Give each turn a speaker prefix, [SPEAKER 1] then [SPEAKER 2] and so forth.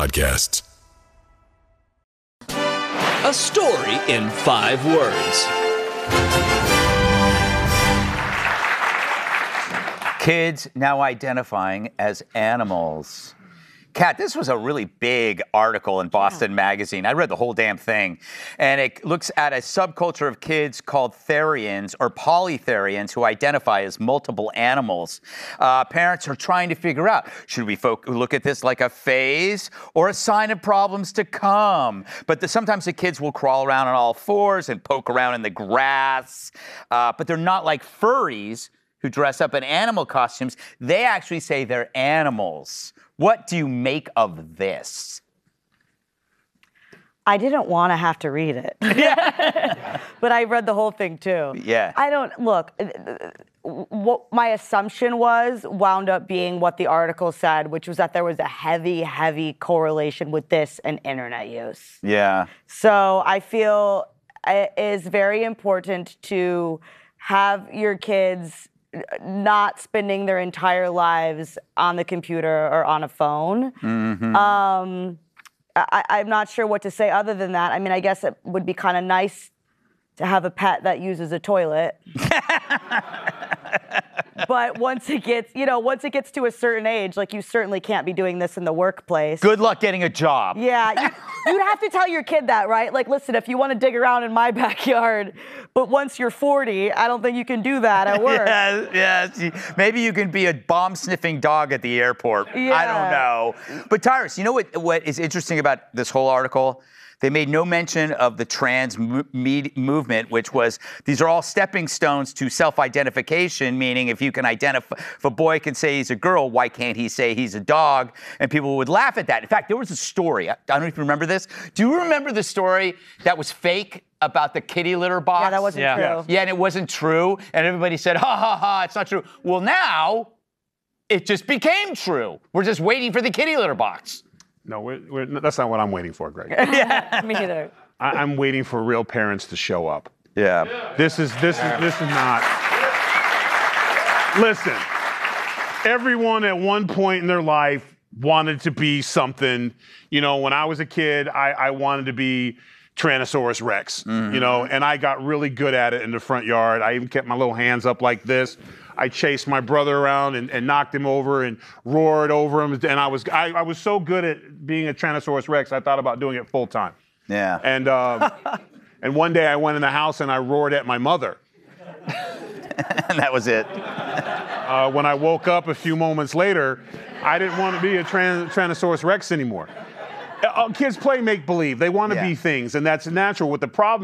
[SPEAKER 1] podcasts.
[SPEAKER 2] A story in 5 words.
[SPEAKER 3] Kids now identifying as animals. Kat, this was a really big article in Boston Magazine. I read the whole damn thing. And it looks at a subculture of kids called therians or polytherians who identify as multiple animals. Parents are trying to figure out, should we look at this like a phase or a sign of problems to come? But sometimes the kids will crawl around on all fours and poke around in the grass. But they're not like furries who dress up in animal costumes. They actually say they're animals. What do you make of this?
[SPEAKER 4] I didn't want to have to read it. But I read the whole thing too.
[SPEAKER 3] Yeah.
[SPEAKER 4] What my assumption wound up being what the article said, which was that there was a heavy correlation with this and internet use.
[SPEAKER 3] Yeah.
[SPEAKER 4] So I feel it is very important to have your kids not spending their entire lives on the computer or on a phone. Mm-hmm. I'm not sure what to say other than that. I mean, I guess it would be kind of nice to have a pet that uses a toilet. But once it gets to a certain age, like you certainly can't be doing this in the workplace.
[SPEAKER 3] Good luck getting a job.
[SPEAKER 4] Yeah, you'd have to tell your kid that, right? Like, listen, if you want to dig around in my backyard, but once you're 40, I don't think you can do that at work.
[SPEAKER 3] Yeah. Maybe you can be a bomb-sniffing dog at the airport.
[SPEAKER 4] Yeah.
[SPEAKER 3] I don't know. But Tyrus, you know what is interesting about this whole article? They made no mention of the trans movement, which was, these are all stepping stones to self-identification, meaning if you can identify, if a boy can say he's a girl, why can't he say he's a dog? And people would laugh at that. In fact, there was a story, I don't know if you remember this. Do you remember the story that was fake about the kitty litter box?
[SPEAKER 4] Yeah, that wasn't true.
[SPEAKER 3] Yeah, and it wasn't true. And everybody said, ha, ha, ha, it's not true. Well, now it just became true. We're just waiting for the kitty litter box.
[SPEAKER 5] No, that's not what I'm waiting for, Greg.
[SPEAKER 4] Yeah, me either.
[SPEAKER 5] I'm waiting for real parents to show up.
[SPEAKER 3] Yeah.
[SPEAKER 5] This is not. Listen, everyone at one point in their life wanted to be something. You know, when I was a kid, I wanted to be Tyrannosaurus Rex, and I got really good at it in the front yard. I even kept my little hands up like this. I chased my brother around and knocked him over and roared over him. And I was so good at being a Tyrannosaurus Rex, I thought about doing it full time.
[SPEAKER 3] Yeah.
[SPEAKER 5] And one day I went in the house and I roared at my mother.
[SPEAKER 3] And that was it.
[SPEAKER 5] When I woke up a few moments later, I didn't want to be a Tyrannosaurus Rex anymore. Kids play make-believe. They want to be things, and that's natural. What the problem